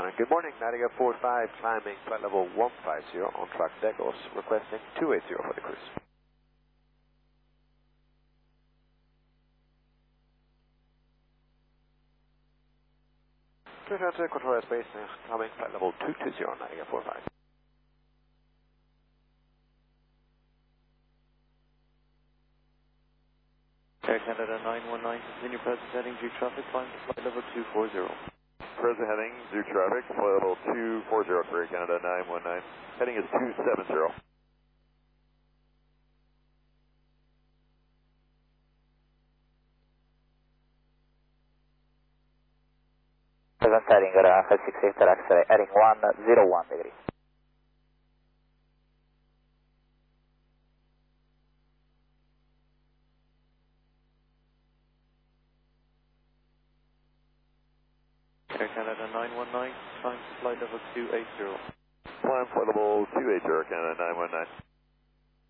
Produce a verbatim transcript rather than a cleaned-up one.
Shannon. Good morning, Naviga four five, climbing flight level one five zero on track Degos, requesting two eight zero for the cruise. Clear to control airspace, climbing flight level two two zero, Naviga four five. Air Canada nine one nine, continue present heading due traffic, climb to flight level two four zero. Present heading, due traffic, flight level two four zero for Air Canada nine one nine. Heading is two seven zero. Present heading, uh, five six eight X-ray, heading one zero one degree. Air Canada nine one nine, climb to flight level two eight zero. Climb flight level two eight zero, Air Canada nine one nine.